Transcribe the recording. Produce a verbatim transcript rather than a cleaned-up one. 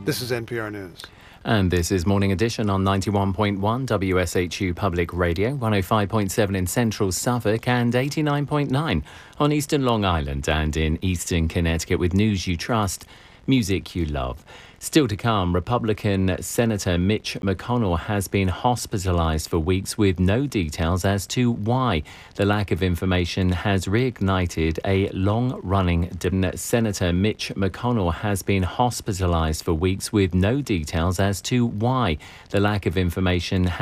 This is N P R News. And this is Morning Edition on ninety-one point one W S H U Public Radio, one oh five point seven in central Suffolk and eighty-nine point nine on eastern Long Island and in eastern Connecticut with news you trust, music you love. Still to come, Republican Senator Mitch McConnell has been hospitalized for weeks with no details as to why. The lack of information has reignited a long-running debate. Senator Mitch McConnell has been hospitalized for weeks with no details as to why. The lack of information